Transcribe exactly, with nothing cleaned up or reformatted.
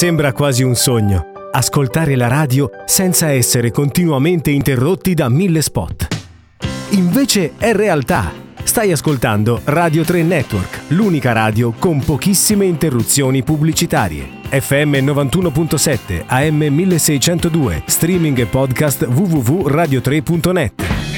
Sembra quasi un sogno, ascoltare la radio senza essere continuamente interrotti da mille spot. Invece è realtà. Stai ascoltando Radio tre Network, l'unica radio con pochissime interruzioni pubblicitarie. F M novantuno virgola sette, A M milleseicentodue, streaming e podcast w w w punto radio tre punto net.